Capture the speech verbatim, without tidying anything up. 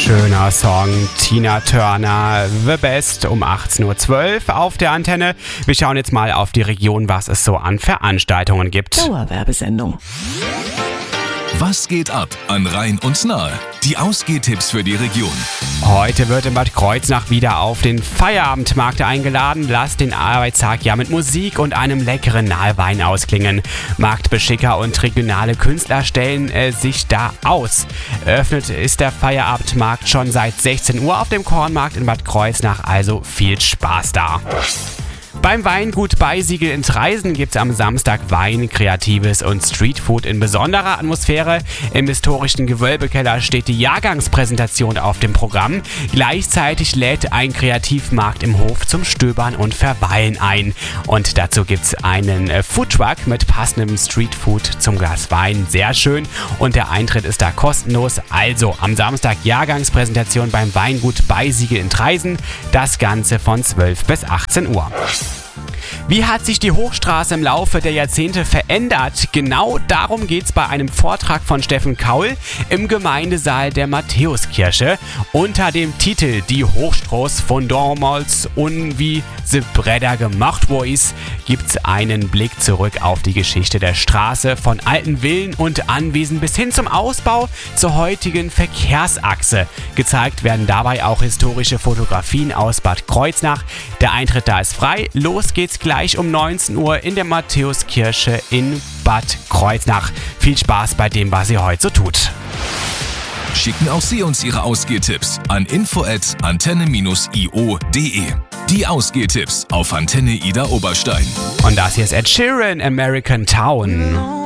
schöner Song. Tina Turner, The Best, um achtzehn Uhr zwölf auf der Antenne. Wir schauen jetzt mal auf die Region, was es so an Veranstaltungen gibt. Dauerwerbesendung. Was geht ab an Rhein und Nahe? Die Ausgehtipps für die Region. Heute wird in Bad Kreuznach wieder auf den Feierabendmarkt eingeladen. Lasst den Arbeitstag ja mit Musik und einem leckeren Nahewein ausklingen. Marktbeschicker und regionale Künstler stellen äh, sich da aus. Eröffnet ist der Feierabendmarkt schon seit sechzehn Uhr auf dem Kornmarkt in Bad Kreuznach, also viel Spaß da. Beim Weingut Beisiegel in Traisen gibt es am Samstag Wein, Kreatives und Streetfood in besonderer Atmosphäre. Im historischen Gewölbekeller steht die Jahrgangspräsentation auf dem Programm. Gleichzeitig lädt ein Kreativmarkt im Hof zum Stöbern und Verweilen ein. Und dazu gibt es einen Foodtruck mit passendem Streetfood zum Glas Wein. Sehr schön. Und der Eintritt ist da kostenlos. Also am Samstag Jahrgangspräsentation beim Weingut Beisiegel in Traisen. Das Ganze von zwölf bis achtzehn Uhr. Wie hat sich die Hochstraße im Laufe der Jahrzehnte verändert? Genau darum geht es bei einem Vortrag von Steffen Kaul im Gemeindesaal der Matthäuskirche. Unter dem Titel Die Hochstraße von damals und wie sie Bräder gemacht wo ist, gibt es einen Blick zurück auf die Geschichte der Straße, von alten Villen und Anwesen bis hin zum Ausbau zur heutigen Verkehrsachse. Gezeigt werden dabei auch historische Fotografien aus Bad Kreuznach. Der Eintritt da ist frei. Los geht's gleich um neunzehn Uhr in der Matthäuskirche in Bad Kreuznach. Viel Spaß bei dem, was ihr heute so tut. Schicken auch Sie uns Ihre Ausgehtipps an info at antenne i o punkt de. Die Ausgehtipps auf Antenne Ida Oberstein. Und das hier ist Ed Sheeran, American Town.